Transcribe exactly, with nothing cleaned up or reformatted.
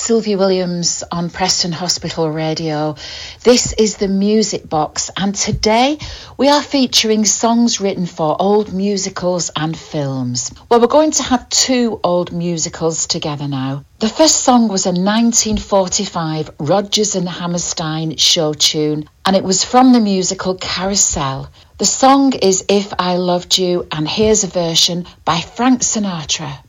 Sylvia Williams on Preston Hospital Radio. This is the Music Box, and today we are featuring songs written for old musicals and films. Well, we're going to have two old musicals together now. The first song was a nineteen forty-five Rodgers and Hammerstein show tune, and it was from the musical Carousel. The song is If I Loved You, and here's a version by Frank Sinatra.